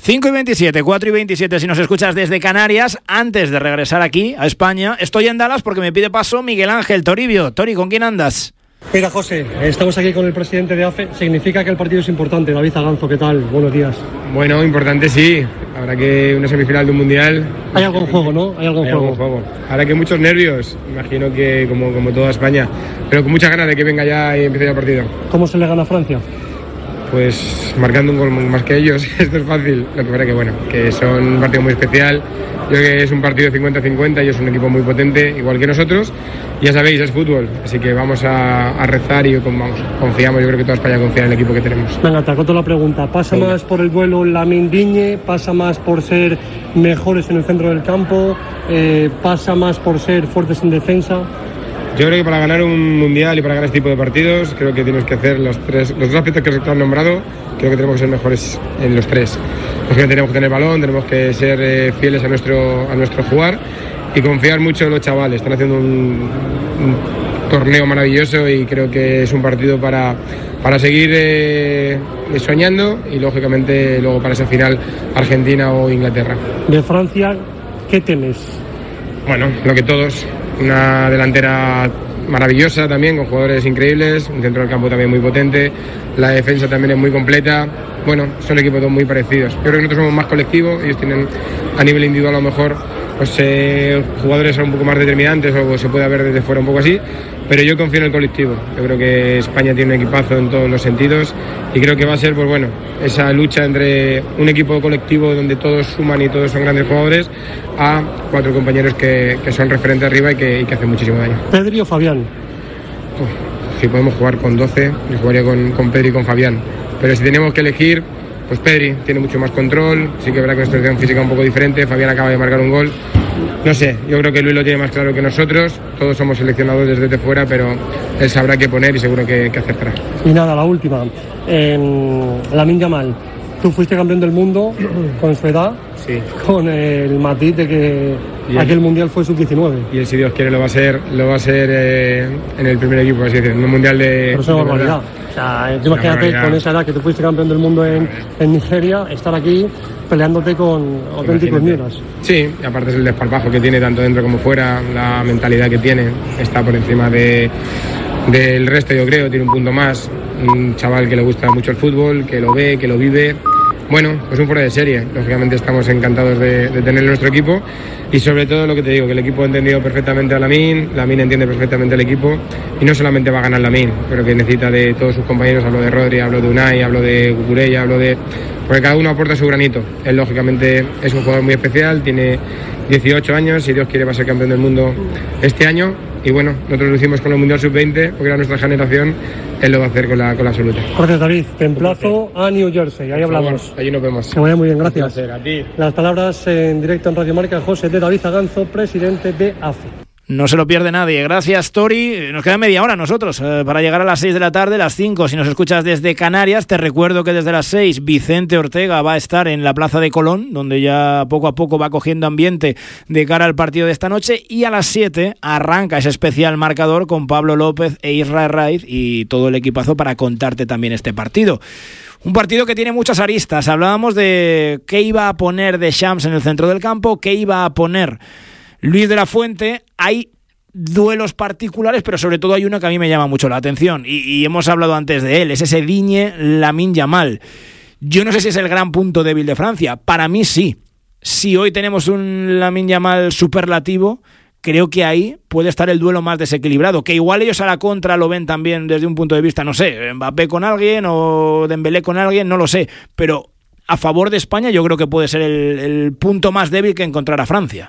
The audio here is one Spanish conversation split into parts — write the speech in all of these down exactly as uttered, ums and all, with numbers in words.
cinco y veintisiete, cuatro y veintisiete si nos escuchas desde Canarias. Antes de regresar aquí a España, estoy en Dallas porque me pide paso Miguel Ángel Toribio. Tori, ¿con quién andas? Mira, José, estamos aquí con el presidente de A F E. Significa que el partido es importante. David Zaganzo, ¿qué tal? Buenos días. Bueno, importante sí. Ahora que una semifinal de un mundial... Hay algo en juego, ¿no? Hay algo en hay juego. Algo en juego. Ahora que muchos nervios, imagino que como, como toda España, pero con muchas ganas de que venga ya y empiece ya el partido. ¿Cómo se le gana a Francia? Pues marcando un gol más que ellos. Esto es fácil. Lo que pasa que bueno, que son un partido muy especial. Yo creo que es un partido cincuenta cincuenta. Ellos son un equipo muy potente, igual que nosotros. Ya sabéis, es fútbol. Así que vamos a, a rezar y vamos, confiamos. Yo creo que toda España confía en el equipo que tenemos. Venga, te acoto la pregunta. ¿Pasa Venga. más por el duelo Lamine Digne? ¿Pasa más por ser mejores en el centro del campo? Eh, ¿Pasa más por ser fuertes en defensa? Yo creo que para ganar un mundial y para ganar este tipo de partidos, creo que tienes que hacer los tres, los dos aspectos que se han nombrado. Creo que tenemos que ser mejores en los tres. Porque tenemos que tener balón, tenemos que ser eh, fieles a nuestro, a nuestro jugar y confiar mucho en los chavales. Están haciendo un, un torneo maravilloso y creo que es un partido para, para seguir eh, soñando y lógicamente luego para esa final Argentina o Inglaterra. De Francia, ¿qué temes? Bueno, lo que todos. Una delantera maravillosa también, con jugadores increíbles, un centro del campo también muy potente, la defensa también es muy completa. Bueno, son equipos muy parecidos. Yo creo que nosotros somos más colectivos, ellos tienen a nivel individual a lo mejor pues eh, jugadores son un poco más determinantes o se puede ver desde fuera un poco así, pero yo confío en el colectivo. Yo creo que España tiene un equipazo en todos los sentidos y creo que va a ser pues bueno, esa lucha entre un equipo colectivo donde todos suman y todos son grandes jugadores a cuatro compañeros que, que son referentes arriba y que, y que hacen muchísimo daño. ¿Pedri o Fabián? Uf, si podemos jugar con doce, yo jugaría con, con Pedri y con Fabián, pero si tenemos que elegir, pues Pedri tiene mucho más control, sí que verá que nuestra situación física es un poco diferente, Fabián acaba de marcar un gol, no sé, yo creo que Luis lo tiene más claro que nosotros, todos somos seleccionados desde fuera, pero él sabrá qué poner y seguro que, que acertará. Y nada, la última, eh, Lamine Yamal, tú fuiste campeón del mundo con su edad, sí. Con el matiz de que y aquel el, mundial fue sub diecinueve. Y él, si Dios quiere, lo va a ser, lo va a ser eh, en el primer equipo, así decir, en un mundial de... Pero es una barbaridad. O sea, imagínate con esa edad que tú fuiste campeón del mundo en, en Nigeria, estar aquí peleándote con auténticos niegas. Sí, y aparte es el desparpajo que tiene tanto dentro como fuera, la mentalidad que tiene, está por encima de, del resto, yo creo, tiene un punto más. Un chaval que le gusta mucho el fútbol, que lo ve, que lo vive. Bueno, pues un fuera de serie. Lógicamente estamos encantados de, de tener nuestro equipo y sobre todo lo que te digo, que el equipo ha entendido perfectamente a Lamine, Lamine entiende perfectamente el equipo y no solamente va a ganar Lamine, pero que necesita de todos sus compañeros. Hablo de Rodri, hablo de Unai, hablo de Cucurella, hablo de... porque cada uno aporta su granito. Él lógicamente es un jugador muy especial, tiene dieciocho años, si Dios quiere va a ser campeón del mundo este año y bueno, nosotros lo hicimos con el Mundial sub veinte porque era nuestra generación, él lo va a hacer con la, con la absoluta. Gracias, David, te emplazo a New Jersey, ahí Por hablamos. Favor, allí nos vemos. Que vaya muy bien, gracias. Un placer, a ti. Las palabras en directo en Radio Marca, José de David Zaganzo, presidente de A F E. No se lo pierde nadie. Gracias, Tori. Nos queda media hora nosotros eh, para llegar a las seis de la tarde, las cinco. Si nos escuchas desde Canarias, te recuerdo que desde las seis Vicente Ortega va a estar en la Plaza de Colón, donde ya poco a poco va cogiendo ambiente de cara al partido de esta noche. Y a las siete arranca ese especial marcador con Pablo López e Israel Raiz y todo el equipazo para contarte también este partido. Un partido que tiene muchas aristas. Hablábamos de qué iba a poner Deschamps en el centro del campo, qué iba a poner Luis de la Fuente. Hay duelos particulares, pero sobre todo hay uno que a mí me llama mucho la atención y, y hemos hablado antes de él, es ese Digne-Lamine Yamal. Yo no sé si es el gran punto débil de Francia, para mí sí. Si hoy tenemos un Lamine Yamal superlativo, creo que ahí puede estar el duelo más desequilibrado, que igual ellos a la contra lo ven también desde un punto de vista, no sé, Mbappé con alguien o Dembélé con alguien, no lo sé, pero a favor de España yo creo que puede ser el, el punto más débil que encontrará Francia.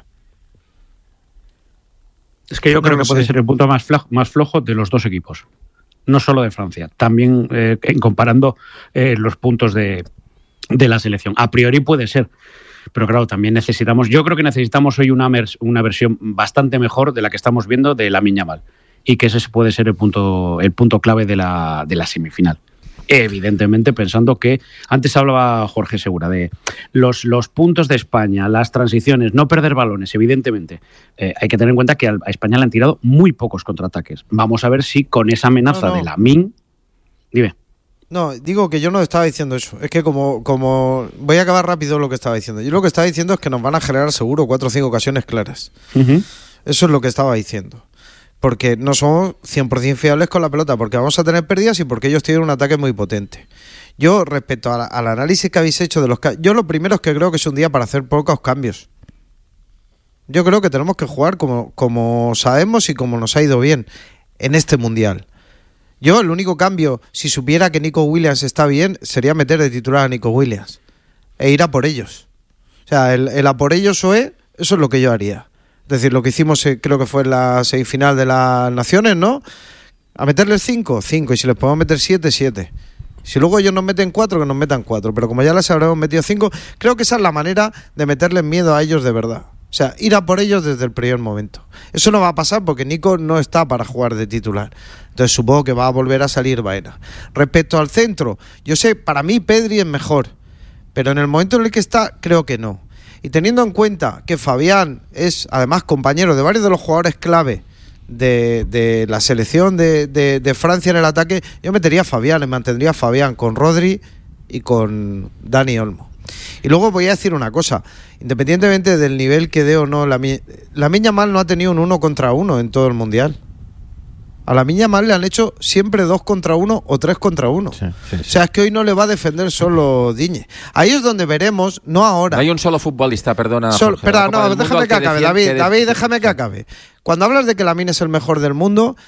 Es que yo creo que puede ser el punto más flojo, más flojo de los dos equipos, no solo de Francia, también eh, en comparando eh, los puntos de, de la selección. A priori puede ser, pero claro, también necesitamos, yo creo que necesitamos hoy una, una versión bastante mejor de la que estamos viendo de Lamine Yamal y que ese puede ser el punto, el punto clave de la, de la semifinal. Evidentemente pensando que, antes hablaba Jorge Segura de los, los puntos de España, las transiciones, no perder balones, evidentemente. Eh, hay que tener en cuenta que a España le han tirado muy pocos contraataques. Vamos a ver si con esa amenaza no, no. de Lamine... Dime. No, digo que yo no estaba diciendo eso. Es que como, como voy a acabar rápido lo que estaba diciendo. Yo lo que estaba diciendo es que nos van a generar seguro cuatro o cinco ocasiones claras. Uh-huh. Eso es lo que estaba diciendo. Porque no somos cien por ciento fiables con la pelota, porque vamos a tener pérdidas y porque ellos tienen un ataque muy potente. Yo, respecto a la, al análisis que habéis hecho de los... Yo lo primero es que creo que es un día para hacer pocos cambios. Yo creo que tenemos que jugar como, como sabemos y como nos ha ido bien en este Mundial. Yo el único cambio, si supiera que Nico Williams está bien, sería meter de titular a Nico Williams e ir a por ellos. O sea, el, el a por ellos O E, eso es lo que yo haría. Es decir, lo que hicimos eh, creo que fue en la semifinal de las Naciones, ¿no? A meterles cinco, cinco, y si les podemos meter siete, siete. Si luego ellos nos meten cuatro, que nos metan cuatro. Pero como ya les habremos metido cinco, creo que esa es la manera de meterles miedo a ellos de verdad. O sea, ir a por ellos desde el primer momento. Eso no va a pasar porque Nico no está para jugar de titular. Entonces supongo que va a volver a salir Baena. Respecto al centro, yo sé, para mí Pedri es mejor, pero en el momento en el que está, creo que no. Y teniendo en cuenta que Fabián es además compañero de varios de los jugadores clave de, de la selección de, de, de Francia en el ataque, yo metería a Fabián, y mantendría a Fabián con Rodri y con Dani Olmo. Y luego voy a decir una cosa, independientemente del nivel que dé o no, la Lamine Yamal no ha tenido un uno contra uno en todo el Mundial. A Lamine Yamal le han hecho siempre dos contra uno o tres contra uno. Sí, sí, sí. O sea, es que hoy no le va a defender solo Digne. Ahí es donde veremos, no ahora. No hay un solo futbolista, perdona. Sol, espera, no, déjame que acabe, David, David, déjame que acabe. Cuando hablas de que Lamine es el mejor del mundo,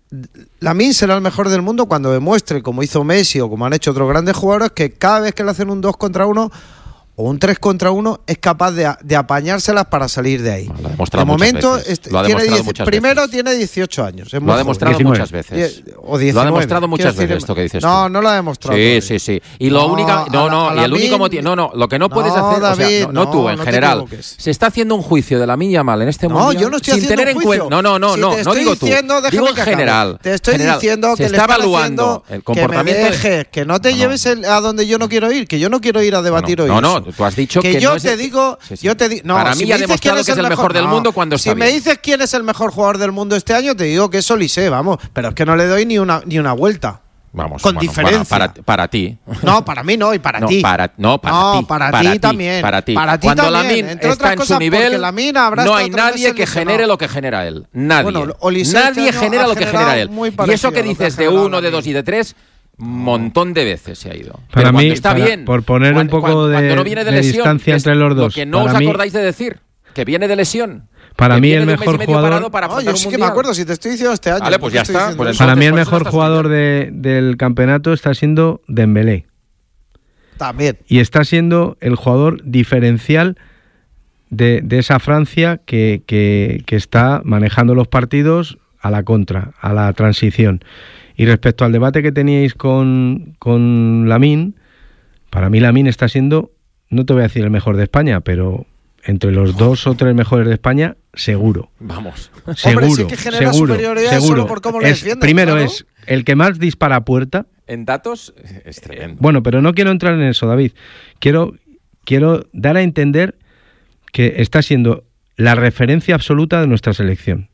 Lamine será el mejor del mundo cuando demuestre, como hizo Messi o como han hecho otros grandes jugadores, que cada vez que le hacen un dos contra uno o un tres contra uno es capaz de, de apañárselas para salir de ahí. Lo ha demostrado de momento, este, lo ha tiene demostrado diez, muchas primero veces. Tiene dieciocho años. Lo ha demostrado diecinueve muchas veces. O diecinueve. Lo ha demostrado muchas veces esto que dices No, tú. no lo ha demostrado. Sí, todavía. sí, sí. Y lo no, única, no, no, la, y el único motivo, no, no, lo que no, no puedes hacer, David, o sea, no, no, no tú, en no general, se está haciendo un juicio de Lamine Yamal en este momento. No, yo no estoy sin haciendo tener un en cuenta, no, no, no, si no, no digo tú, digo en general. Te estoy diciendo que se está evaluando el comportamiento, que me dejes, que no te lleves a donde yo no quiero ir, que yo no quiero ir a debatir hoy. No, no, tú has dicho que yo te digo. Sí, sí. Yo te di- no, Para si mí ha demostrado que es el mejor, mejor del no. mundo cuando Si está me bien. dices quién es el mejor jugador del mundo este año, te digo que es Olise, vamos. Pero es que no le doy ni una, ni una vuelta. Vamos, con bueno, diferencia. Para, para, para ti. No, para mí no, y para no, ti. Para, no, para no, ti. Para, para ti ti también. Para ti. Para ti Cuando también. Lamine está en su nivel, no hay nadie que genere lo que genera él. Nadie. Bueno, nadie genera lo que genera él. Y eso que dices de uno, de dos y de tres, montón de veces se ha ido. Para Pero mí, está para, bien. Por poner cuando, un poco cuando, de, cuando no viene de, de lesión, distancia entre los dos. Lo que no os mí, acordáis de decir, que viene de lesión. Para mí el mejor jugador. Para no, yo sí que me acuerdo, si te estoy diciendo este año. Vale, pues ya está. Pues entonces, para mí el mejor jugador de, del campeonato está siendo Dembélé. También. Y está siendo el jugador diferencial de, de esa Francia que, que, que está manejando los partidos a la contra, a la transición. Y respecto al debate que teníais con, con Lamine, para mí Lamine está siendo, no te voy a decir el mejor de España, pero entre los dos o tres mejores de España, seguro. Vamos. Seguro, Hombre, sí que genera seguro, superioridad seguro. Solo por cómo le es, defienden. Primero claro. es el que más dispara a puerta. En datos es tremendo. Bueno, pero no quiero entrar en eso, David. Quiero, quiero dar a entender que está siendo la referencia absoluta de nuestra selección.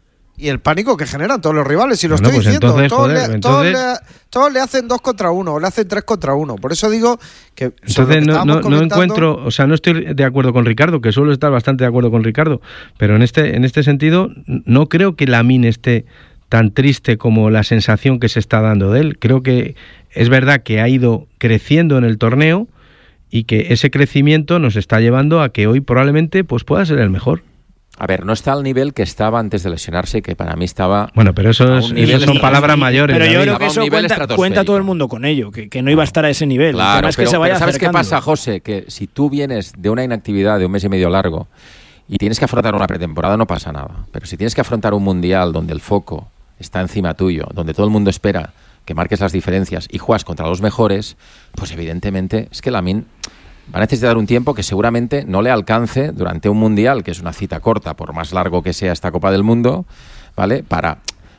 Y el pánico que generan todos los rivales, y lo bueno, estoy pues diciendo. Entonces, todos, joder, le, entonces... todos, le, todos le hacen dos contra uno, o le hacen tres contra uno. Por eso digo que... Entonces no, no, no encuentro, o sea, no estoy de acuerdo con Ricardo, que suelo estar bastante de acuerdo con Ricardo, pero en este, en este sentido no creo que Lamine esté tan triste como la sensación que se está dando de él. Creo que es verdad que ha ido creciendo en el torneo y que ese crecimiento nos está llevando a que hoy probablemente pues pueda ser el mejor. A ver, no está al nivel que estaba antes de lesionarse, que para mí estaba... Bueno, pero eso, es, eso son palabras mayores. Pero yo David. creo que eso cuenta, cuenta todo el mundo con ello, que, que no iba a estar a ese nivel. Claro, es pero, que se vaya pero ¿sabes acercando. qué pasa, José? Que si tú vienes de una inactividad de un mes y medio largo y tienes que afrontar una pretemporada, no pasa nada. Pero si tienes que afrontar un mundial donde el foco está encima tuyo, donde todo el mundo espera que marques las diferencias y juegas contra los mejores, pues evidentemente es que Lamine va a necesitar un tiempo que seguramente no le alcance durante un mundial, que es una cita corta, por más largo que sea esta Copa del Mundo, ¿vale? Para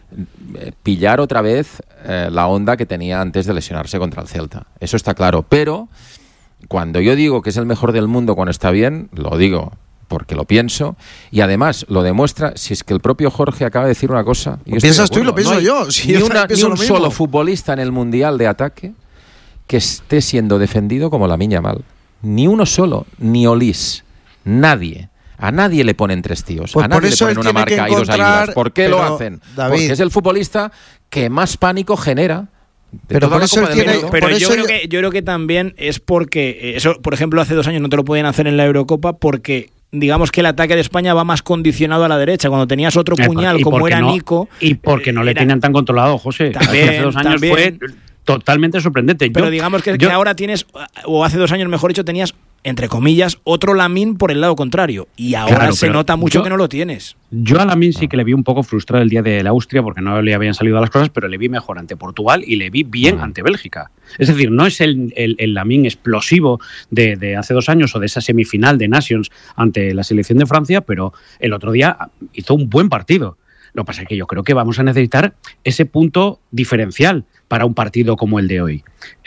eh, pillar otra vez eh, la onda que tenía antes de lesionarse contra el Celta. Eso está claro. Pero cuando yo digo que es el mejor del mundo cuando está bien, lo digo porque lo pienso, y además lo demuestra si es que el propio Jorge acaba de decir una cosa. ¿Lo piensas tú y lo pienso no hay yo? Si ni yo una, pienso ni un lo mismo. solo futbolista en el mundial de ataque que esté siendo defendido como Lamine Yamal. Ni uno solo, ni Olís, nadie. A nadie le ponen tres tíos, pues a nadie le ponen una marca y dos ayudas. ¿Por qué lo hacen? David, porque es el futbolista que más pánico genera. Pero por eso tiene, pero por yo eso creo que yo creo que también es porque eso, por ejemplo, hace dos años no te lo podían hacer en la Eurocopa porque digamos que el ataque de España va más condicionado a la derecha. Cuando tenías otro puñal como era no, Nico, y porque no le era, tenían tan controlado, José. También, hace dos años también. fue totalmente sorprendente. Pero yo, digamos que, yo, que ahora tienes, o hace dos años mejor dicho, tenías entre comillas, otro Lamine por el lado contrario. Y ahora claro, se nota mucho yo, que no lo tienes. Yo a Lamine sí que le vi un poco frustrado el día de la Austria porque no le habían salido las cosas, pero le vi mejor ante Portugal y le vi bien mm. ante Bélgica. Es decir, no es el, el, el Lamine explosivo de, de hace dos años o de esa semifinal de Nations ante la selección de Francia, pero el otro día hizo un buen partido. Lo que pasa es que yo creo que vamos a necesitar ese punto diferencial para un partido como el de hoy.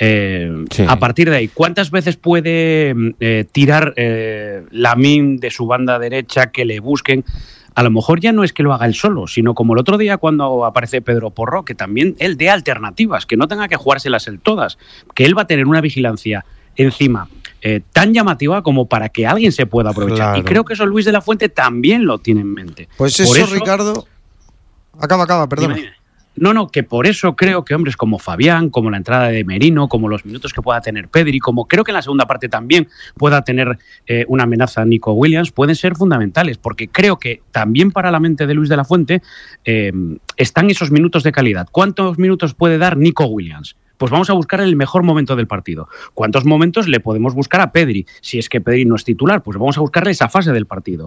Eh, sí. A partir de ahí, ¿cuántas veces puede eh, tirar eh, Lamine de su banda derecha, que le busquen? A lo mejor ya no es que lo haga él solo, sino como el otro día cuando aparece Pedro Porro, que también él dé alternativas, que no tenga que jugárselas él todas, que él va a tener una vigilancia encima eh, tan llamativa como para que alguien se pueda aprovechar. Claro. Y creo que eso Luis de la Fuente también lo tiene en mente. Pues eso, eso Ricardo... Acaba, acaba, perdona. Dime, dime. No, no, que por eso creo que hombres como Fabián, como la entrada de Merino, como los minutos que pueda tener Pedri, como creo que en la segunda parte también pueda tener eh, una amenaza Nico Williams, pueden ser fundamentales, porque creo que también para la mente de Luis de la Fuente eh, están esos minutos de calidad. ¿Cuántos minutos puede dar Nico Williams? Pues vamos a buscar el mejor momento del partido. ¿Cuántos momentos le podemos buscar a Pedri? Si es que Pedri no es titular, pues vamos a buscarle esa fase del partido.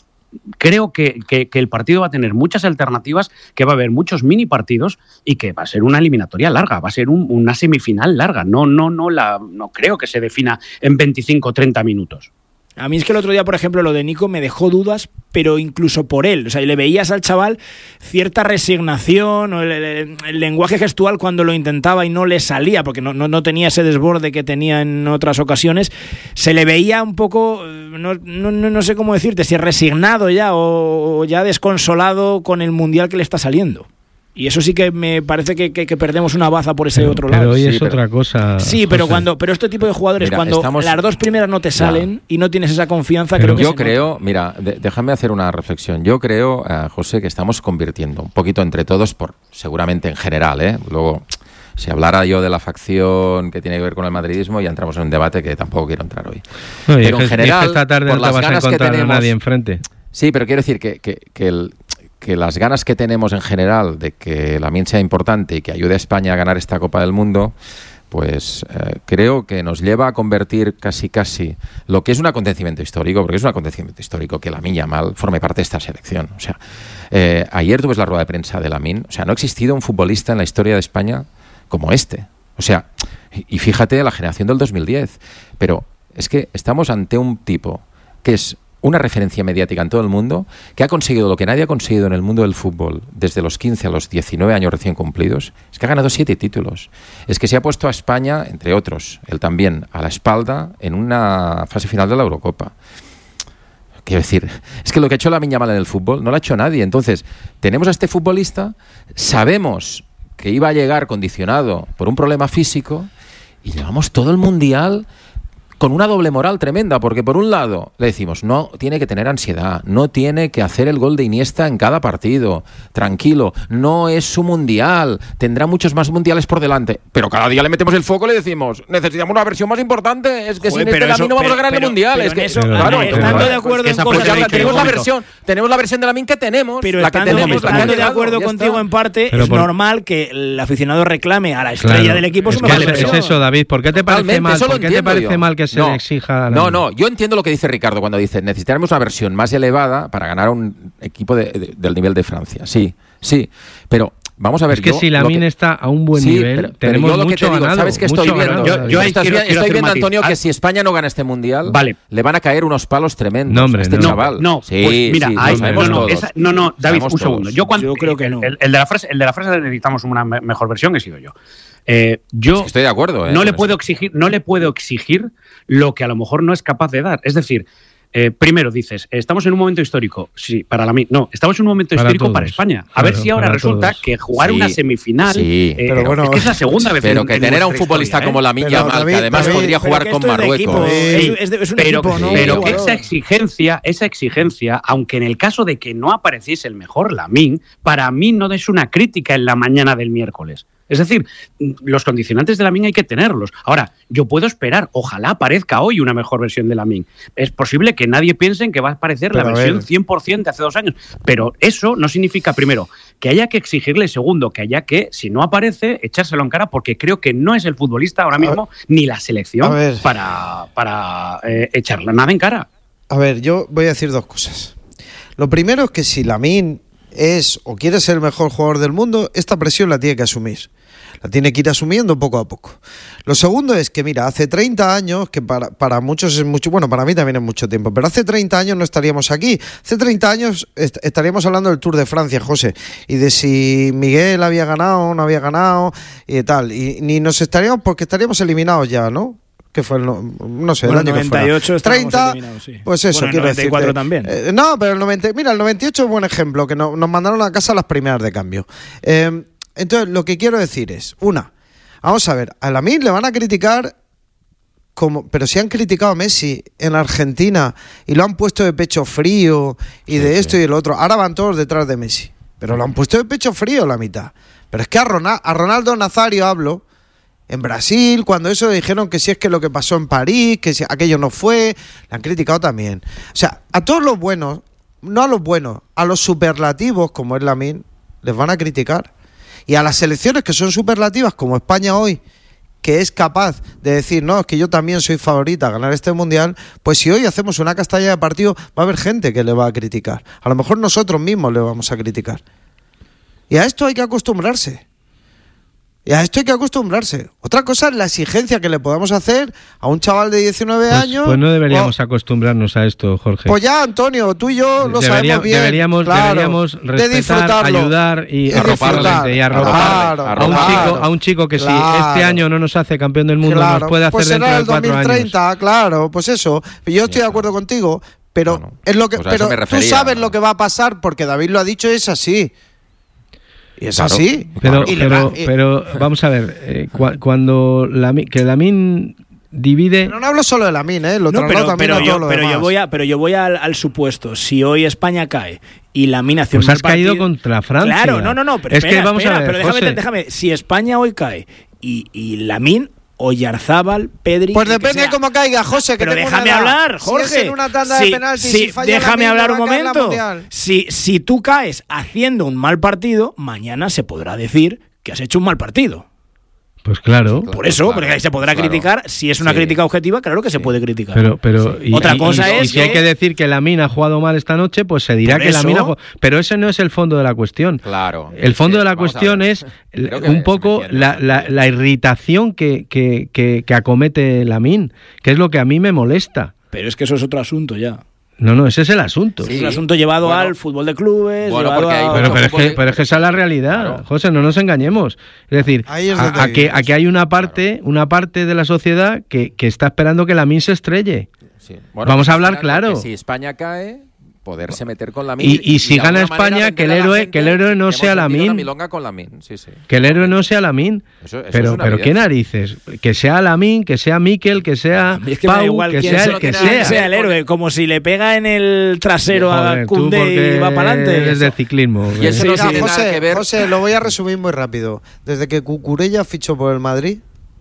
Creo que, que, que el partido va a tener muchas alternativas, que va a haber muchos mini partidos y que va a ser una eliminatoria larga, va a ser un, una semifinal larga. No, no, no, la, no creo que se defina en veinticinco o treinta minutos. A mí es que el otro día, por ejemplo, lo de Nico me dejó dudas, pero incluso por él. O sea, le veías al chaval cierta resignación, o el, el, el lenguaje gestual cuando lo intentaba y no le salía, porque no, no, no tenía ese desborde que tenía en otras ocasiones. Se le veía un poco, no, no, no sé cómo decirte, si resignado ya o, o ya desconsolado con el Mundial que le está saliendo. Y eso sí que me parece que, que, que perdemos una baza por ese pero, otro pero lado. Hoy sí, es pero, otra cosa. Sí, pero José. cuando pero este tipo de jugadores, mira, cuando estamos, las dos primeras no te salen ya. y no tienes esa confianza, pero creo que yo se creo, nota. mira, de, déjame hacer una reflexión. Yo creo, uh, José, que estamos convirtiendo un poquito entre todos, por seguramente en general, ¿eh? Luego, si hablara yo de la facción que tiene que ver con el madridismo, ya entramos en un debate que tampoco quiero entrar hoy. No, pero en es general, que esta tarde por no las te vas ganas a encontrar que tenemos, a nadie enfrente. Sí, pero quiero decir que, que, que el que las ganas que tenemos en general de que Lamine sea importante y que ayude a España a ganar esta Copa del Mundo, pues eh, creo que nos lleva a convertir casi casi lo que es un acontecimiento histórico, porque es un acontecimiento histórico que Lamine Yamal forme parte de esta selección. O sea, eh, ayer tú ves la rueda de prensa de Lamine, o sea, no ha existido un futbolista en la historia de España como este. O sea, y, y fíjate la generación del dos mil diez, pero es que estamos ante un tipo que es una referencia mediática en todo el mundo, que ha conseguido lo que nadie ha conseguido en el mundo del fútbol desde los quince a los diecinueve años recién cumplidos, es que ha ganado siete títulos. Es que se ha puesto a España, entre otros, él también, a la espalda en una fase final de la Eurocopa. Quiero decir, es que lo que ha hecho Lamine Yamal en el fútbol no lo ha hecho nadie. Entonces, tenemos a este futbolista, sabemos que iba a llegar condicionado por un problema físico y llevamos todo el Mundial con una doble moral tremenda, porque por un lado le decimos, no tiene que tener ansiedad, no tiene que hacer el gol de Iniesta en cada partido, tranquilo, no es su mundial, tendrá muchos más mundiales por delante, pero cada día le metemos el foco y le decimos, necesitamos una versión más importante, es que Joder, sin este Lamine no vamos pero, a ganar pero, el mundial, es que eso, claro, estando de acuerdo en pues ya tenemos la versión, tenemos la versión de Lamine que tenemos, pero la estando, que tenemos, estando la que de acuerdo contigo está. en parte, pero es por... normal que el aficionado reclame a la estrella claro, del equipo es su mejor versión. Es eso, David, ¿por qué te parece mal? ¿Por qué te parece mal que se le exija? No, no, yo entiendo lo que dice Ricardo cuando dice necesitaremos una versión más elevada para ganar a un equipo de, de, del nivel de Francia. Sí, sí, pero vamos a ver. Es que yo, si Lamine que... está a un buen sí, nivel, pero, tenemos pero yo lo mucho que te digo, ganado. ¿sabes qué estoy viendo? Ganado, yo yo quiero, quiero, estoy viendo, Antonio, matiz. que si España no gana este mundial, vale. le van a caer unos palos tremendos no, hombre, a este no. chaval. No, sí, pues mira, sí, hay, no, no, esa, no, no, David, un segundo. Yo, cuando, yo creo que no. El, el, de la frase, el de la frase de necesitamos una me mejor versión he sido yo. Eh, yo sí, estoy de acuerdo. Eh, no le puedo exigir, no le puedo exigir lo que a lo mejor no es capaz de dar. Es decir, eh, primero dices, estamos en un momento histórico. Sí, para Lamine. No, estamos en un momento para histórico todos. para España. A Claro, ver si ahora resulta todos. que jugar Sí, una semifinal. sí. Eh, Pero bueno, es que es la segunda vez. Pero en- que en tener a un nuestra futbolista historia, como ¿eh? Lamine Pero, Yamal, David, que además David, podría pero jugar que con esto es de equipo, Marruecos. es- Sí, es de- es un pero, equipo, ¿no? pero Un que jugador. esa exigencia, esa exigencia, aunque en el caso de que no apareciese el mejor Lamine, para mí no es una crítica en la mañana del miércoles. Es decir, los condicionantes de Lamine hay que tenerlos. Ahora, yo puedo esperar, ojalá aparezca hoy una mejor versión de Lamine. Es posible que nadie piense en que va a aparecer Pero la a versión ver. cien por ciento de hace dos años. Pero eso no significa, primero, que haya que exigirle, segundo, que haya que, si no aparece, echárselo en cara, porque creo que no es el futbolista ahora mismo, ni la A selección, ver. para, para eh, echarle nada en cara. A ver, yo voy a decir dos cosas. Lo primero es que si Lamine es o quiere ser el mejor jugador del mundo, esta presión la tiene que asumir. La tiene que ir asumiendo poco a poco. Lo segundo es que, mira, hace treinta años, que para, para muchos es mucho, bueno, para mí también es mucho tiempo, pero hace treinta años no estaríamos aquí. Hace treinta años est- estaríamos hablando del Tour de Francia, José, y de si Miguel había ganado o no había ganado y tal. Y ni nos estaríamos, porque estaríamos eliminados ya, ¿no? Que fue el, no, no sé, Bueno, el año noventa y ocho que fuera. estábamos treinta, eliminados, sí. pues eso, Bueno, el quiero noventa y cuatro decirte. también. Eh, no, pero el noventa, mira, el noventa y ocho es un buen ejemplo, que no, nos mandaron a casa las primeras de cambio. Eh, entonces, lo que quiero decir es, una, vamos a ver, a Lamine le van a criticar, como, pero si han criticado a Messi en Argentina y lo han puesto de pecho frío y de Sí, esto sí. y de lo otro, ahora van todos detrás de Messi, pero lo han puesto de pecho frío la mitad. Pero es que a, Ronald, a Ronaldo Nazario hablo, en Brasil, cuando eso dijeron que si es que lo que pasó en París, que si aquello no fue, le han criticado también. O sea, a todos los buenos, no a los buenos, a los superlativos, como es Lamine, les van a criticar. Y a las selecciones que son superlativas, como España hoy, que es capaz de decir, no, es que yo también soy favorita a ganar este mundial, pues si hoy hacemos una castalla de partido, va a haber gente que le va a criticar. A lo mejor nosotros mismos le vamos a criticar. Y a esto hay que acostumbrarse. Y a esto hay que acostumbrarse. Otra cosa es la exigencia que le podamos hacer a un chaval de diecinueve Pues, años. pues no deberíamos o- acostumbrarnos a esto, Jorge. Pues ya, Antonio, tú y yo lo Debería- sabemos bien. Deberíamos, claro, deberíamos de respetar, disfrutarlo. ayudar y Y arroparle disfrutar. y arropar Claro, a un claro. chico, a un chico que Claro. si este año no nos hace campeón del mundo, Claro, nos puede hacer pues dentro será de el cuatro dos mil treinta, años. claro, pues eso. Yo estoy de acuerdo contigo, pero Bueno, es lo que, pues a eso pero me tú refería. sabes lo que va a pasar porque David lo ha dicho, es así. Y es Claro. así. Pero, Y le pero, va- y- pero vamos a ver, eh, cua- cuando Lami- que Lamine divide. Pero no hablo solo de Lamine, ¿eh? Lo No, traslado pero, también pero a todo yo, lo pero yo demás. voy a, pero yo voy al, al supuesto. Si hoy España cae y Lamine hace Pues un mal has caído partido- contra Francia. Claro, no, no, no. Pero es espera, que vamos espera, a ver, pero déjame, José, déjame. Si España hoy cae y, y Lamine, Oyarzábal, Pedri. Pues el que depende sea. cómo caiga, José, que Pero tengo déjame una edad. hablar, Jorge. Si es en una tanda Sí, de penaltis sí, y falla déjame Lamine, hablar le un va a caer la momento. Mundial. Si, si tú caes haciendo un mal partido, mañana se podrá decir que has hecho un mal partido. Pues claro. Por eso, claro, porque ahí se podrá claro. criticar. Si es una Sí. crítica objetiva, claro que se puede criticar. Pero, pero y, Otra y- cosa y- es y si hay que- que decir que Lamine ha jugado mal esta noche, pues se dirá Por que eso. Lamine ha jugado. Pero ese no es el fondo de la cuestión. Claro. El fondo Sí, de la vamos a cuestión ver. es l- Creo que un se poco me entiende. la, la- la irritación que, que, que, que acomete Lamine, que es lo que a mí me molesta. Pero es que eso es otro asunto ya. No, no, ese es el asunto. Sí. Es un asunto llevado Bueno. al fútbol de clubes. Bueno, llevado porque hay a- Pero, pero, es fútbol que, de- pero es que esa es la realidad, Claro. José, no nos engañemos. Es decir, Ahí es a, donde a que, vivimos. a que hay una parte, una parte de la sociedad que, que está esperando que Lamine se estrelle. Sí. Bueno, Vamos pues a hablar esperando claro. que si España cae, poderse meter con la Y- y si gana España, que el héroe- que el héroe no sea Lamine. milonga con Lamine, sí, sí. Que el héroe no sea Lamine. Eso- eso es Pero, una pero qué evidencia. narices. Que sea Lamine, que sea Mikel, que sea Es que me da Pau, igual que quién sea sea, el que quién sea. sea el héroe. Como si le pega en el trasero a Joder, tú Koundé y porque va para adelante. eres de ciclismo. Y eso Sí, no sí. tiene nada José, que ver. José, lo voy a resumir muy rápido. Desde que Cucurella fichó por el Madrid,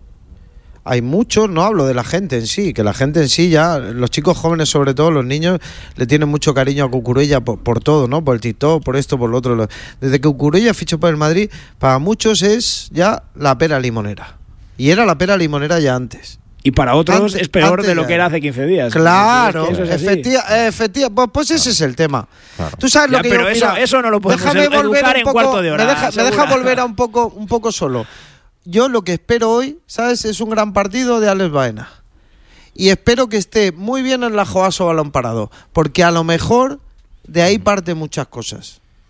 hay muchos, no hablo de la gente en sí, que la gente en sí ya, los chicos jóvenes sobre todo, los niños, le tienen mucho cariño a Cucurella por, por todo, ¿no? Por el TikTok, por esto, por lo otro. Desde que Cucurella fichó por el Madrid, para muchos es ya la pera limonera. Y era la pera limonera ya antes. Y para otros Antes- es peor antes de lo ya. que era hace quince días. Claro, Es que eso es así. efectiva, efectiva, pues, pues ese es el tema. Claro. Tú sabes Ya, lo que pero yo, eso- mira, eso no lo podemos déjame educar volver un en poco, cuarto de hora, Me deja, me segura. deja volver a un poco, un poco solo. Yo lo que espero hoy, ¿sabes? Es un gran partido de Alex Baena. Y espero que esté muy bien en la Joaso balón parado. Porque a lo mejor de ahí parte muchas cosas.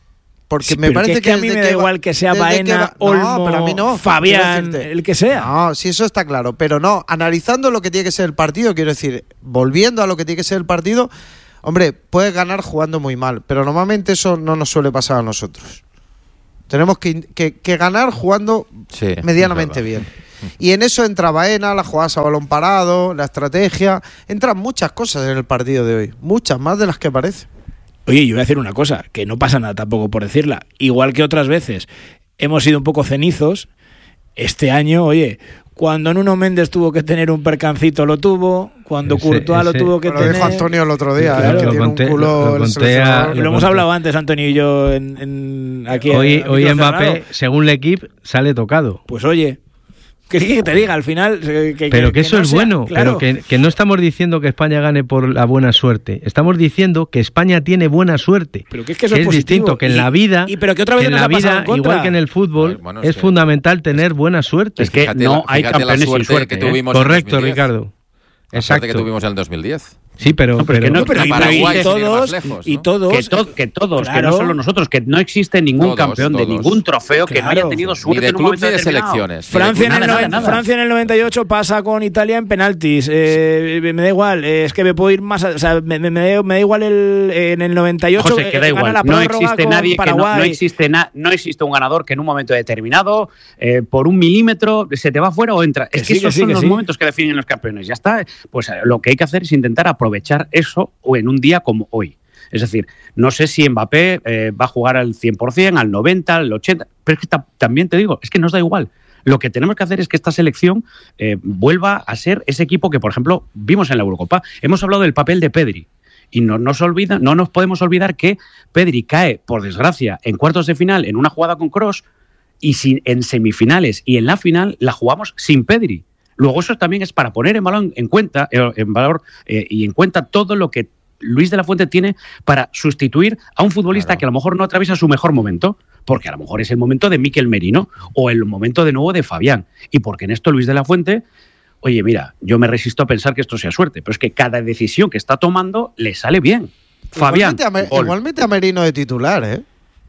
Porque Sí, me pero parece que, es que a mí me da va, igual que sea Baena, va, Olmo, no, pero a mí no, Fabián, el que sea. No, sí, eso está claro. Pero no, analizando lo que tiene que ser el partido, quiero decir, volviendo a lo que tiene que ser el partido, hombre, puedes ganar jugando muy mal, pero normalmente eso no nos suele pasar a nosotros. Tenemos que, que, que ganar jugando sí, medianamente bien. Y en eso entra Baena, las jugadas a balón parado, la estrategia. Entran muchas cosas en el partido de hoy. Muchas, más de las que parece. Oye, yo voy a decir una cosa, que no pasa nada tampoco por decirla. Igual que otras veces hemos sido un poco cenizos, este año, oye, cuando Nuno Méndez tuvo que tener un percancito lo tuvo, cuando ese, Courtois ese, lo tuvo que lo tener... Lo dijo Antonio el otro día, claro, eh, que lo tiene conté, un culo... Lo, lo, conté a, lo, lo hemos conté. hablado antes, Antonio y yo, en, en, aquí. Hoy, en, hoy Mbappé, según L'Equipe, sale tocado. Pues oye... ¿Qué que te diga? Al final... Que, pero que, que eso no es sea, bueno, claro. pero que, que no estamos diciendo que España gane por la buena suerte. Estamos diciendo que España tiene buena suerte. Pero que es que eso que es, es distinto, que en la vida, y, y pero que otra vez que en la vida en igual que en el fútbol, Ay, bueno, es, es que, fundamental tener buena suerte. Es que fíjate, no hay campeones sin suerte. Que tuvimos ¿eh? Correcto, Ricardo. La suerte que tuvimos en el dos mil diez. Sí, pero, no, pero, pero, no, pero, pero y, y todos, lejos, y ¿no? todos, que, to que todos, claro, que no solo nosotros, que no existe ningún todos, campeón todos. de ningún trofeo que claro. no haya tenido suerte ni de en un clubes momento ni de determinado. selecciones. Francia, de en el nada, nada. Francia en el noventa y ocho pasa con Italia en penaltis. Eh, me da igual, eh, es que me puedo ir más, o sea, me, me, me, da, me da igual el en el noventa y ocho. José, que da eh, igual. La no existe nadie que no, no existe na, no existe un ganador que en un momento determinado eh, por un milímetro se te va fuera o entra. Es que, que sí, esos que sí, son que los sí. momentos que definen los campeones. Ya está. Pues lo que hay que hacer es intentar aprovechar eso o en un día como hoy. Es decir, no sé si Mbappé eh, va a jugar al cien por cien, al noventa, al ochenta, pero es que también te digo, es que nos da igual. Lo que tenemos que hacer es que esta selección eh, vuelva a ser ese equipo que, por ejemplo, vimos en la Eurocopa. Hemos hablado del papel de Pedri y no nos, olvida, no nos podemos olvidar que Pedri cae, por desgracia, en cuartos de final en una jugada con Kroos y si, en semifinales y en la final la jugamos sin Pedri. Luego eso también es para poner en valor, en cuenta, en valor eh, y en cuenta todo lo que Luis de la Fuente tiene para sustituir a un futbolista claro. que a lo mejor no atraviesa su mejor momento, porque a lo mejor es el momento de Mikel Merino o el momento de nuevo de Fabián. Y porque en esto Luis de la Fuente, oye, mira, yo me resisto a pensar que esto sea suerte, pero es que cada decisión que está tomando le sale bien. Fabián. Igualmente a, Mer igualmente a Merino de titular, ¿eh?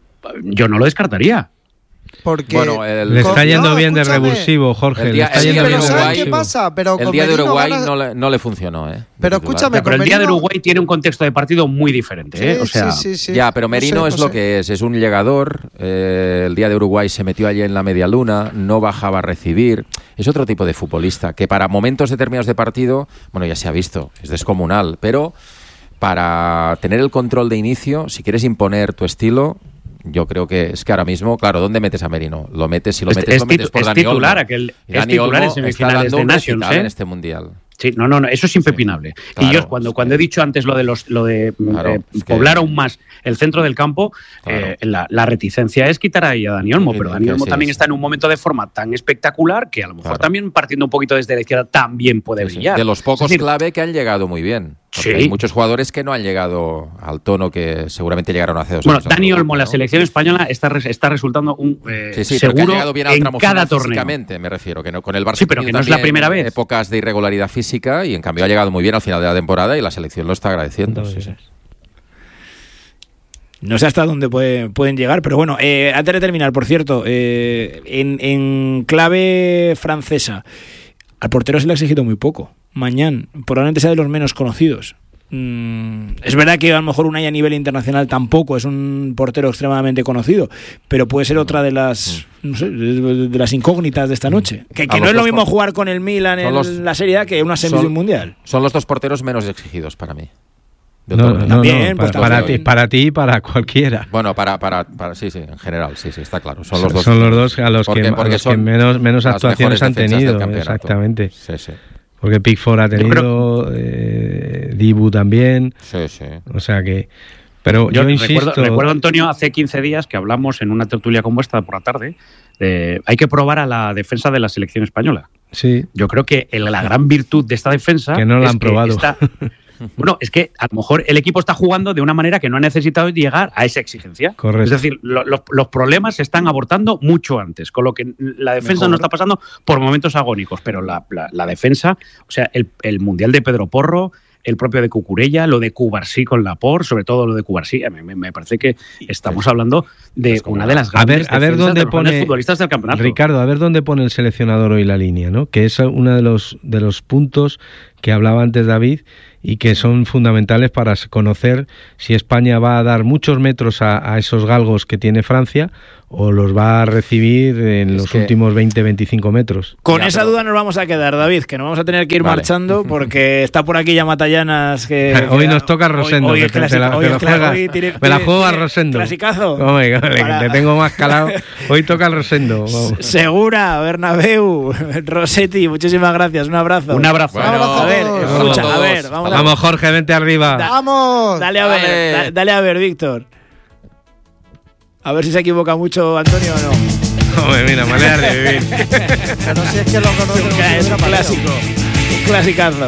Yo no lo descartaría. Porque bueno, el... le está yendo no, bien de revulsivo, Jorge. El día, le está el yendo día bien de Uruguay, ¿qué pasa? Pero el día de Uruguay ganas... no, le, no le funcionó, ¿eh? Pero escúchame, pero el día de Uruguay tiene un contexto de partido muy diferente, ¿eh? Sí, o sea, sí, sí, sí. Ya, pero Merino no sé, es no lo sé. que es, es un llegador. Eh, el día de Uruguay se metió allí en la media luna, no bajaba a recibir. Es otro tipo de futbolista que para momentos determinados de partido, bueno, ya se ha visto, es descomunal, pero para tener el control de inicio, si quieres imponer tu estilo, yo creo que es que ahora mismo, claro, ¿dónde metes a Merino? Lo metes, si lo metes, es, lo metes por es Dani titular, Olmo. Aquel, Y Dani es titular Olmo en semifinales está dando de un Nations, recital ¿eh? en este mundial. Sí, no, no, no, eso es impepinable. Sí, claro, y yo cuando, sí. cuando he dicho antes lo de los lo de Claro, eh, es que- poblar aún más el centro del campo, Claro. eh, la, la reticencia es quitar ahí a Dani Olmo, Sí, pero que Dani Olmo sí, también sí. está en un momento de forma tan espectacular que a lo mejor Claro. también partiendo un poquito desde la izquierda también puede Sí, sí. brillar. De los pocos Es decir, clave que han llegado muy bien. Porque Sí. hay muchos jugadores que no han llegado al tono que seguramente llegaron hace dos bueno, años. Dani al Olmo, grupo, la ¿no? selección española está, res- está resultando un eh, Sí, sí, pero que seguro ha llegado bien al en tramo cada final torneo. físicamente, me refiero, que no, con el Barça Sí, pero ha que tenido no es la también primera vez. épocas de irregularidad física y en cambio ha llegado muy bien al final de la temporada y la selección lo está agradeciendo. Sí, sí. No sé hasta dónde puede, pueden llegar, pero bueno, eh, antes de terminar, por cierto, eh, en, en clave francesa, al portero se le ha exigido muy poco. Mañana, probablemente sea de los menos conocidos. Mm, es verdad que a lo mejor Unai a nivel internacional tampoco es un portero extremadamente conocido, pero puede ser otra de las no sé, de, de las incógnitas de esta noche. Que, que A no los es lo dos mismo por- jugar con el Milan en Son los- la Serie A que una semis de son- un mundial. Son los dos porteros menos exigidos para mí. De No, todo no, el no, mundo. También, pues, para, para también. ti, para ti y para cualquiera. Bueno, para, para, para sí, sí, en general, sí, sí, está claro. Son Son los dos, son los dos a los Porque- que, a porque los que son menos, menos las actuaciones mejores han defensas del tenido. campeonato. Exactamente. Sí, sí. Porque Pickford ha Yo tenido, eh, Dibu también. Sí, sí. O sea que. Pero yo, Yo, insisto. recuerdo, recuerdo, Antonio, hace quince días que hablamos en una tertulia como esta por la tarde, de, hay que probar a la defensa de la selección española. Sí, Yo creo que el- la gran virtud de esta defensa que no la es han probado. está- bueno, es que a lo mejor el equipo está jugando de una manera que no ha necesitado llegar a esa exigencia. Correcto. Es decir, lo- lo- los problemas se están abortando mucho antes, con lo que la defensa Mejor. no está pasando por momentos agónicos, pero la, la- la defensa, o sea, el, el Mundial de Pedro Porro, el propio de Cucurella, lo de Cubarsí con Laporte, sobre todo lo de Cubarsí. Me, me parece que estamos hablando de una de las grandes a ver, a ver dónde de los pone futbolistas del campeonato. Ricardo, a ver dónde pone el seleccionador hoy la línea, ¿no? Que es uno de los de los puntos que hablaba antes David y que son fundamentales para conocer si España va a dar muchos metros a, a esos galgos que tiene Francia o los va a recibir en es los que... últimos veinte a veinticinco metros. Con ya, esa pero... duda nos vamos a quedar, David, que nos vamos a tener que ir vale. marchando porque está por aquí ya Matallanas. Que, hoy que nos toca Rosendo. Hoy, hoy que te, te la, hoy te la juegas. Hoy tiene, me la juego a Rosendo. Clasicazo. Oh my God, Para... te tengo más calado. Hoy toca el Rosendo. Vamos. Segura, Bernabéu, Rossetti, muchísimas gracias. Un abrazo. Un abrazo. Bueno, a ver, escucha, a ver. Vamos, vamos Jorge, vente arriba. Da, ¡Vamos! Dale a ver, da, dale a ver, Víctor. A ver si se equivoca mucho Antonio o no. Hombre, mira, manera de vivir. Pero si es que lo conocemos. Es un clásico, un clasicazo.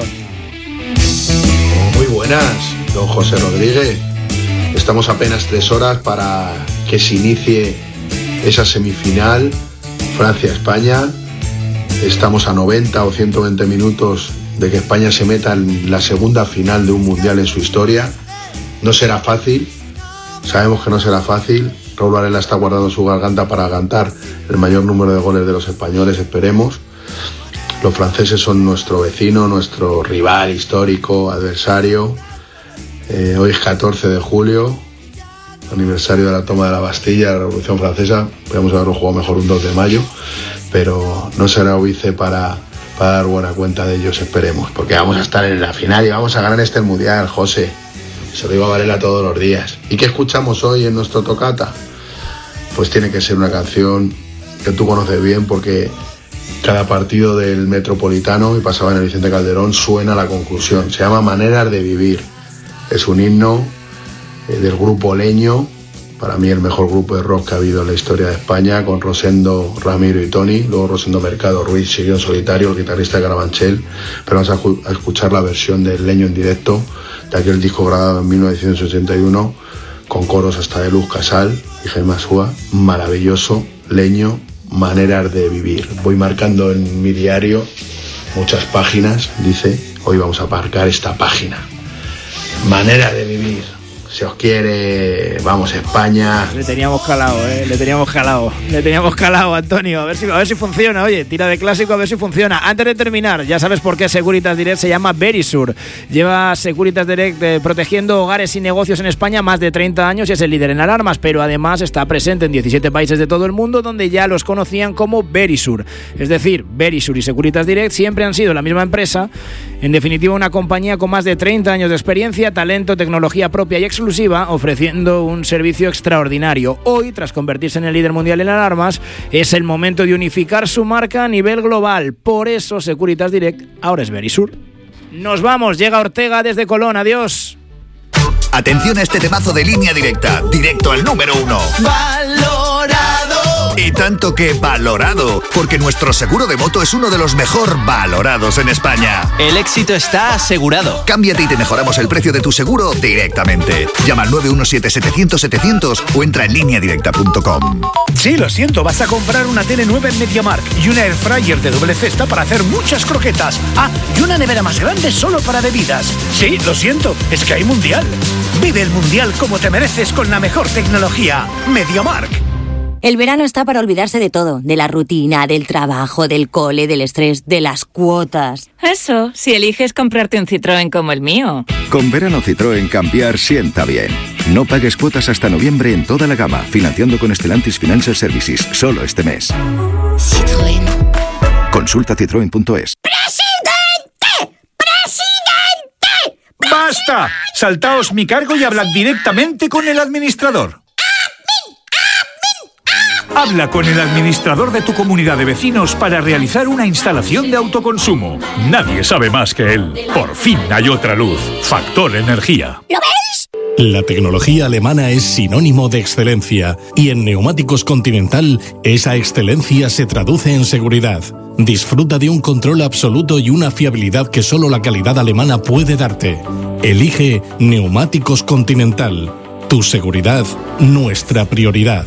Muy buenas, don José Rodríguez. Estamos apenas tres horas para que se inicie esa semifinal Francia-España. Estamos a noventa o ciento veinte minutos de que España se meta en la segunda final de un mundial en su historia. No será fácil, sabemos que no será fácil. Raúl Varela está guardando su garganta para cantar el mayor número de goles de los españoles, esperemos. Los franceses son nuestro vecino, nuestro rival histórico, adversario. Eh, hoy es catorce de julio, aniversario de la toma de la Bastilla, la Revolución Francesa. Podríamos haberlo jugado mejor un dos de mayo, pero no será óbice para, para dar buena cuenta de ellos, esperemos. Porque vamos a estar en la final y vamos a ganar este mundial, José. Se lo digo a Varela todos los días. ¿Y qué escuchamos hoy en nuestro tocata? Pues tiene que ser una canción que tú conoces bien porque cada partido del Metropolitano, y pasaba en el Vicente Calderón, suena la conclusión. Se llama Maneras de Vivir. Es un himno eh, del grupo Leño, para mí el mejor grupo de rock que ha habido en la historia de España, con Rosendo, Ramiro y Tony. Luego Rosendo Mercado Ruiz siguió en solitario, el guitarrista de Carabanchel. Pero vamos a, ju- a escuchar la versión del Leño en directo de aquel disco grabado en mil novecientos ochenta y uno, con coros hasta de Luz Casal y Jaime Asúa. Maravilloso, Leño, Maneras de Vivir. Voy marcando en mi diario muchas páginas, dice, hoy vamos a marcar esta página. Manera de vivir. Si os quiere, vamos España. Le teníamos calado, eh, le teníamos calado, le teníamos calado, Antonio. A ver si, a ver si funciona. Oye, tira de clásico a ver si funciona. Antes de terminar, ya sabes por qué Securitas Direct se llama Verisur. Lleva Securitas Direct eh, protegiendo hogares y negocios en España más de treinta años y es el líder en alarmas, pero además está presente en diecisiete países de todo el mundo donde ya los conocían como Verisur. Es decir, Verisur y Securitas Direct siempre han sido la misma empresa. En definitiva, una compañía con más de treinta años de experiencia, talento, tecnología propia y exclusiva, ofreciendo un servicio extraordinario. Hoy, tras convertirse en el líder mundial en alarmas, es el momento de unificar su marca a nivel global. Por eso, Securitas Direct ahora es Verisur. Nos vamos, llega Ortega desde Colón. Adiós. Atención a este temazo de Línea Directa, directo al número uno. ¡Valorado! Y tanto que valorado, porque nuestro seguro de moto es uno de los mejor valorados en España. El éxito está asegurado. Cámbiate y te mejoramos el precio de tu seguro directamente. Llama al nueve uno siete, setecientos, setecientos o entra en línea directa punto com. Sí, lo siento, vas a comprar una tele nueva en MediaMarkt y una air fryer de doble cesta para hacer muchas croquetas. Ah, y una nevera más grande solo para bebidas. Sí, lo siento, es que hay mundial. Vive el mundial como te mereces con la mejor tecnología. MediaMarkt. El verano está para olvidarse de todo, de la rutina, del trabajo, del cole, del estrés, de las cuotas. Eso, si eliges comprarte un Citroën como el mío. Con verano Citroën cambiar sienta bien. No pagues cuotas hasta noviembre en toda la gama, financiando con Stellantis Financial Services, solo este mes. Citroën. Consulta citroen punto es. ¡Presidente! ¡Presidente! ¡Basta! Saltaos mi cargo y hablad directamente con el administrador. Habla con el administrador de tu comunidad de vecinos para realizar una instalación de autoconsumo. Nadie sabe más que él. Por fin hay otra luz. Factor Energía. ¿Lo ves? La tecnología alemana es sinónimo de excelencia y en Neumáticos Continental esa excelencia se traduce en seguridad. Disfruta de un control absoluto y una fiabilidad que solo la calidad alemana puede darte. Elige Neumáticos Continental. Tu seguridad, nuestra prioridad.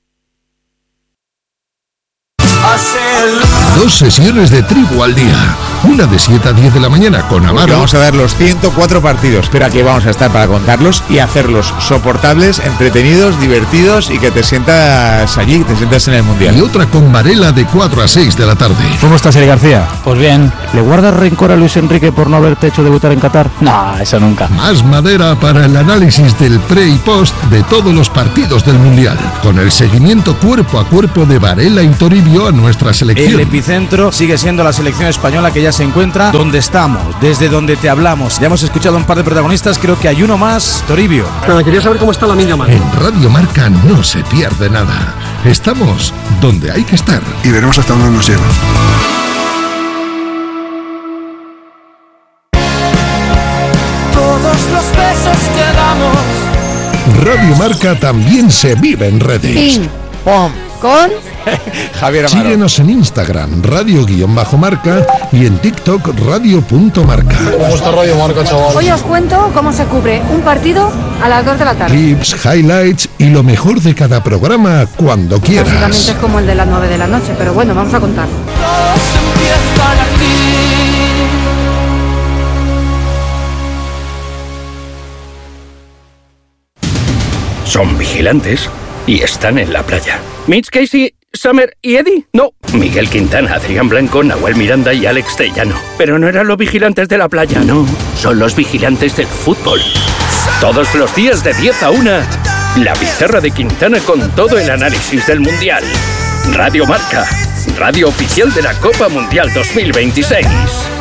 Dos sesiones de tribu al día. Una de siete a diez de la mañana con Amaro. Porque vamos a ver los ciento cuatro partidos, pero aquí vamos a estar para contarlos y hacerlos soportables, entretenidos, divertidos y que te sientas allí, te sientas en el Mundial. Y otra con Varela de cuatro a seis de la tarde. ¿Cómo estás, Eli García? Pues bien. ¿Le guardas rencor a Luis Enrique por no haberte hecho debutar en Qatar? No, eso nunca. Más madera para el análisis del pre y post de todos los partidos del Mundial, con el seguimiento cuerpo a cuerpo de Varela y Toribio a nuestra selección. El epicentro sigue siendo la selección española, que ya se encuentra donde estamos, desde donde te hablamos. Ya hemos escuchado un par de protagonistas, creo que hay uno más, Toribio. Pero quería saber cómo está la Lamine Yamal. En Radio Marca no se pierde nada. Estamos donde hay que estar. Y veremos hasta dónde nos lleva. Todos los besos que damos. Radio Marca también se vive en redes. Pim, pom, con Javier Amaro. Síguenos en Instagram, radio-marca, y en TikTok, radio.marca. ¿Cómo está Radio Marca, chaval? Hoy os cuento cómo se cubre un partido a las dos de la tarde. Clips, highlights y lo mejor de cada programa cuando quieras. Básicamente es como el de las nueve de la noche, pero bueno, vamos a contarlo. Son vigilantes y están en la playa. Mitch, Casey, Summer y Eddie. No, Miguel Quintana, Adrián Blanco, Nahuel Miranda y Alex Tellano. Pero no eran los vigilantes de la playa, no. Son los vigilantes del fútbol. Todos los días de diez a una, la pizarra de Quintana con todo el análisis del Mundial. Radio Marca, radio oficial de la Copa Mundial dos mil veintiséis.